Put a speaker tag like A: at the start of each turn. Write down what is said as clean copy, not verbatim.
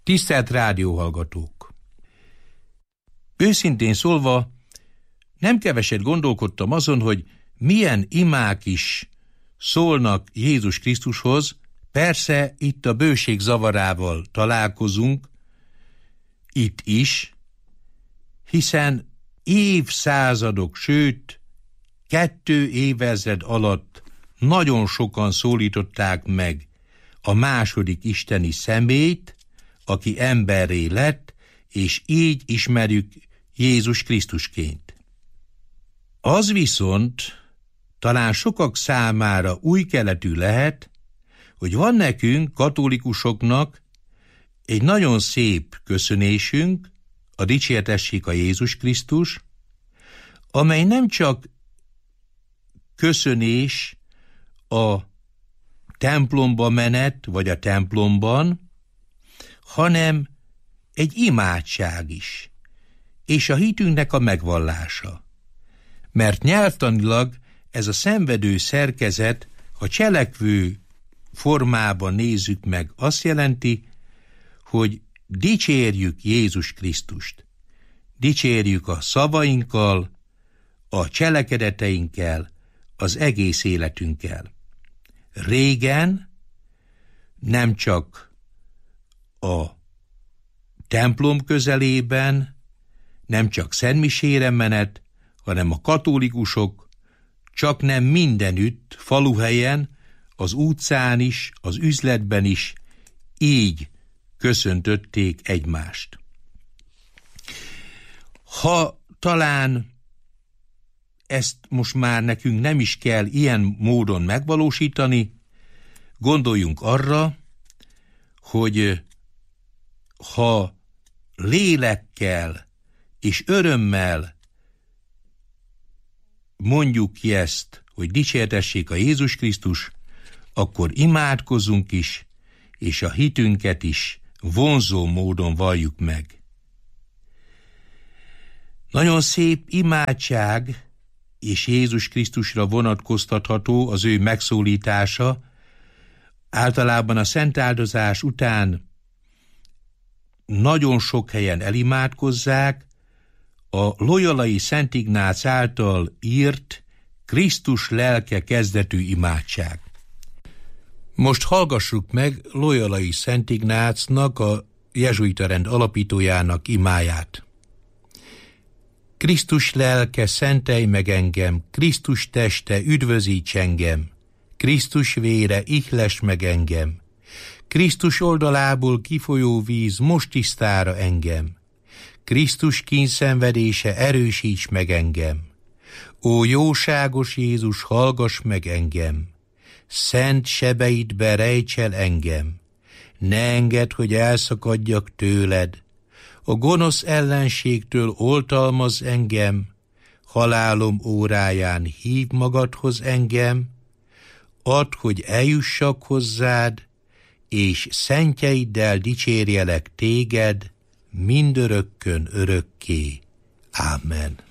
A: Tisztelt rádióhallgatók! Őszintén szólva, nem keveset gondolkodtam azon, hogy milyen imák is szólnak Jézus Krisztushoz. Persze itt a bőség zavarával találkozunk, itt is, hiszen évszázadok, sőt 2 évezred alatt nagyon sokan szólították meg a második isteni személyt, aki emberré lett, és így ismerjük Jézus Krisztusként. Az viszont talán sokak számára új keletű lehet, hogy van nekünk, katolikusoknak egy nagyon szép köszönésünk, a dicsértessék a Jézus Krisztus, amely nem csak köszönés a templomba menet, vagy a templomban, hanem egy imádság is, és a hitünknek a megvallása. Mert nyelvtanilag ez a szenvedő szerkezet, ha cselekvő formában nézzük meg, azt jelenti, hogy dicsérjük Jézus Krisztust. Dicsérjük a szavainkkal, a cselekedeteinkkel, az egész életünkkel. Régen nem csak a templom közelében, nem csak szentmisére menet, hanem a katolikusok csak nem mindenütt, faluhelyen, az utcán is, az üzletben is így köszöntötték egymást. Ha talán ezt most már nekünk nem is kell ilyen módon megvalósítani, gondoljunk arra, hogy ha lélekkel és örömmel mondjuk ki ezt, hogy dicsértessék a Jézus Krisztus, akkor imádkozzunk is, és a hitünket is vonzó módon valljuk meg. Nagyon szép imádság, és Jézus Krisztusra vonatkoztatható az ő megszólítása. Általában a szentáldozás után nagyon sok helyen elimádkozzák a loyolai Szent Ignác által írt Krisztus lelke kezdetű imádság. Most hallgassuk meg loyolai Szent Ignácnak, a jezsuita rend alapítójának imáját. Krisztus lelke, szentelj meg engem, Krisztus teste, üdvözíts engem, Krisztus vére, ihles meg engem, Krisztus oldalából kifolyó víz, most tisztára engem, Krisztus kínszenvedése, erősíts meg engem, ó jóságos Jézus, hallgass meg engem, szent sebeidbe rejts el engem, ne engedd, hogy elszakadjak tőled, a gonosz ellenségtől oltalmazz engem, halálom óráján hív magadhoz engem, add, hogy eljussak hozzád, és szentjeiddel dicsérjelek téged, mindörökkön örökké. Ámen.